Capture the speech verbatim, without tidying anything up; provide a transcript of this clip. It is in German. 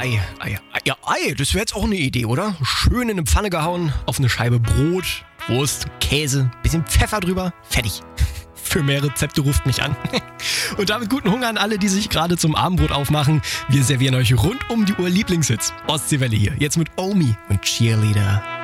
Ei, Ei, Ei. Ja, Ei, das wäre jetzt auch eine Idee, oder? Schön in eine Pfanne gehauen, auf eine Scheibe Brot, Wurst, Käse, bisschen Pfeffer drüber, fertig. Für mehr Rezepte ruft mich an. Und damit guten Hunger an alle, die sich gerade zum Abendbrot aufmachen. Wir servieren euch rund um die Uhr Lieblingshits. Ostseewelle hier, jetzt mit Omi und Cheerleader.